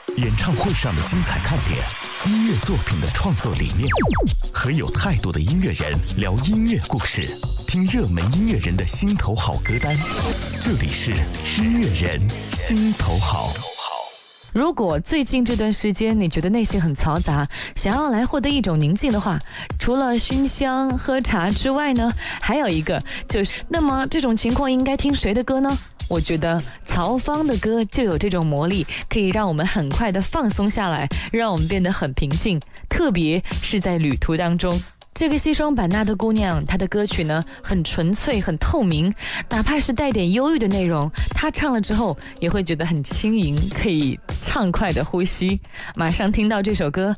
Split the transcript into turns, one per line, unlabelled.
演唱会上的精彩看点，音乐作品的创作理念，和有态度的音乐人聊音乐故事，听热门音乐人的心头好歌单。这里是音乐人心头好。
如果最近这段时间你觉得内心很嘈杂，想要来获得一种宁静的话，除了熏香喝茶之外呢，还有一个就是，那么这种情况应该听谁的歌呢？我觉得曹芳的歌就有这种魔力，可以让我们很快的放松下来，让我们变得很平静，特别是在旅途当中。这个西双版纳的姑娘，她的歌曲呢很纯粹很透明，哪怕是带点忧郁的内容，她唱了之后也会觉得很轻盈，可以畅快的呼吸。马上听到这首歌。